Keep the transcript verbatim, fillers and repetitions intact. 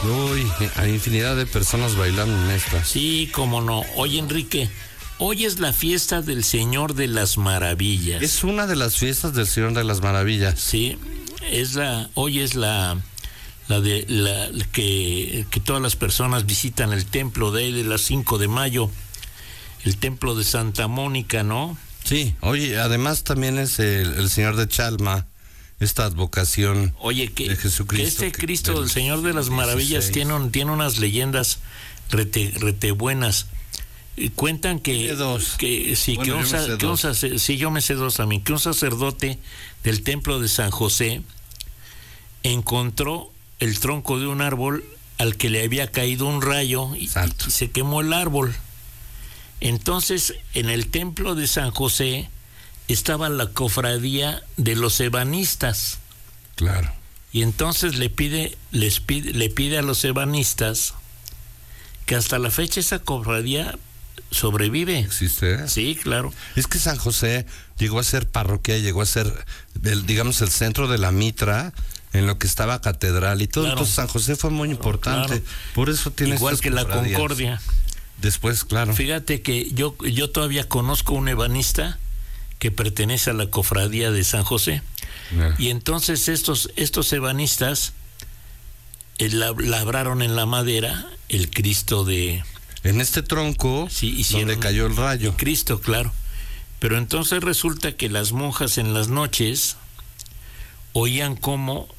Uy, hay infinidad de personas bailando en esta. Sí, cómo no. Oye, Enrique, hoy es la fiesta del Señor de las Maravillas. Es una de las fiestas del Señor de las Maravillas. Sí, es la, hoy es la, la de la que, que todas las personas visitan el templo de ahí de las cinco de mayo, el templo de Santa Mónica, ¿no? Sí, oye, además también es el, el Señor de Chalma, esta advocación Oye, que, de Jesucristo. que este que, Cristo del, del Señor de las Maravillas tiene, un, tiene unas leyendas rete, rete buenas. Y cuentan que, dos. que sí, bueno, que, un, yo que un sacerdote, sí, yo me sé dos también, que un sacerdote del templo de San José encontró el tronco de un árbol al que le había caído un rayo y, y se quemó el árbol. Entonces, en el templo de San José estaba la cofradía de los ebanistas. Claro. Y entonces le pide, les pide, le pide a los ebanistas que hasta la fecha esa cofradía sobrevive. ¿Existe? Sí, claro. Es que San José llegó a ser parroquia, llegó a ser, el, digamos, el centro de la Mitra, en lo que estaba catedral y todo. Claro. Entonces San José fue muy claro, importante. Claro. Por eso tiene igual que la Concordia. Después, claro. Fíjate que yo, yo todavía conozco un ebanista que pertenece a la cofradía de San José. Yeah. Y entonces estos, estos ebanistas eh, labraron en la madera el Cristo de... En este tronco, sí, donde cayó el rayo. El Cristo, claro. Pero entonces resulta que las monjas en las noches oían cómo